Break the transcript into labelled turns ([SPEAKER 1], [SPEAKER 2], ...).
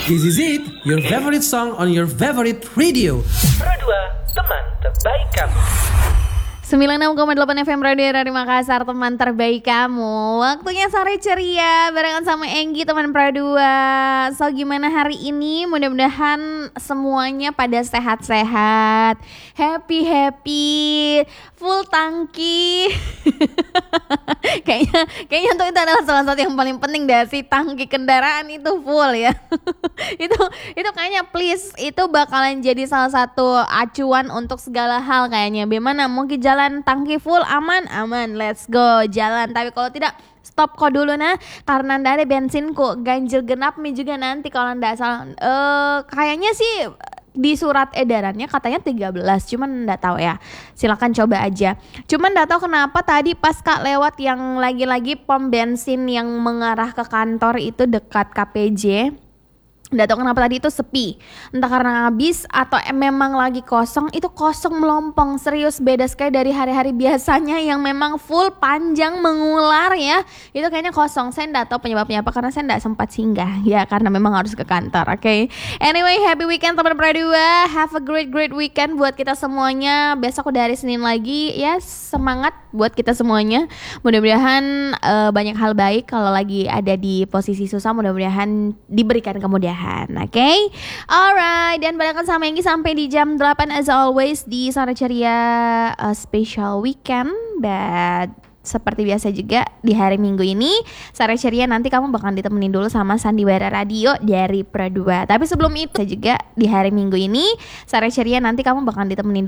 [SPEAKER 1] This is it, your favorite song on your favorite radio.
[SPEAKER 2] Pro 2, teman terbaik kamu.
[SPEAKER 3] 96,8 FM Radio dari Makassar, teman terbaik kamu. Waktunya sore ceria barengan sama Enggi, teman Pro 2. So gimana hari ini? Mudah-mudahan semuanya pada sehat-sehat, happy, full tangki. Kayaknya tuh itu adalah salah satu yang paling penting deh, si tangki kendaraan itu full ya. itu kayaknya please itu bakalan jadi salah satu acuan untuk segala hal kayaknya. Bagaimana mungkin jalan tangki full aman, let's go jalan. Tapi kalau tidak stop kok dulu nah, karena ndak ada bensin kok. Ganjil genap nih juga nanti kalau ndak salah. Kayaknya sih di surat edarannya katanya 13, cuman nggak tahu ya. Silakan coba aja. Cuman nggak tahu kenapa tadi pas Kak lewat yang lagi-lagi pom bensin yang mengarah ke kantor itu dekat KPJ. Nggak tahu kenapa tadi itu sepi, entah karena habis atau memang lagi kosong. Itu kosong melompong, serius beda sekali dari hari-hari biasanya yang memang full panjang mengular ya. Itu kayaknya kosong, saya nggak tahu penyebabnya apa karena saya nggak sempat singgah ya, karena memang harus ke kantor. Oke. Anyway, happy weekend teman Pro 2, have a great weekend buat kita semuanya. Besok udah hari Senin lagi ya, semangat buat kita semuanya. Mudah-mudahan banyak hal baik. Kalau lagi ada di posisi susah, mudah-mudahan diberikan kemudahan. Oke, alright. Dan barengan sama Enggi sampai di jam 8 as always di Sore Ceria special weekend. Dan seperti biasa juga di hari Minggu ini Sore Ceria nanti kamu bakal ditemenin dulu sama Sandiwara Radio dari Pro 2. Tapi sebelum itu juga di hari Minggu ini Sore Ceria nanti kamu bakal ditemenin dulu